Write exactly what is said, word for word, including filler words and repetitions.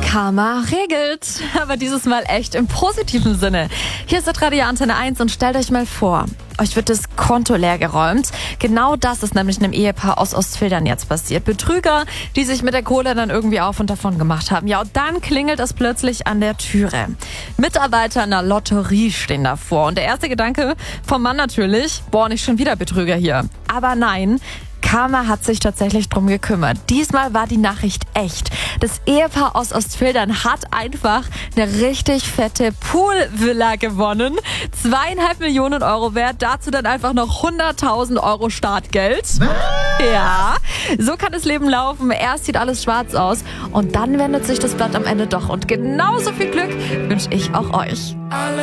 Karma regelt, aber dieses Mal echt im positiven Sinne. Hier ist das Radio Antenne eins und stellt euch mal vor, euch wird das Konto leer geräumt. Genau das ist nämlich einem Ehepaar aus Ostfildern jetzt passiert. Betrüger, die sich mit der Kohle dann irgendwie auf und davon gemacht haben. Ja, und dann klingelt es plötzlich an der Türe. Mitarbeiter einer Lotterie stehen davor. Und der erste Gedanke vom Mann natürlich, boah, nicht schon wieder Betrüger hier. Aber nein, Karma hat sich tatsächlich drum gekümmert. Diesmal war die Nachricht echt. Das Ehepaar aus Ostfildern hat einfach eine richtig fette Poolvilla gewonnen. Zweieinhalb Millionen Euro wert. Dazu dann einfach noch hunderttausend Euro Startgeld. Ja, so kann das Leben laufen. Erst sieht alles schwarz aus und dann wendet sich das Blatt am Ende doch. Und genauso viel Glück wünsche ich auch euch.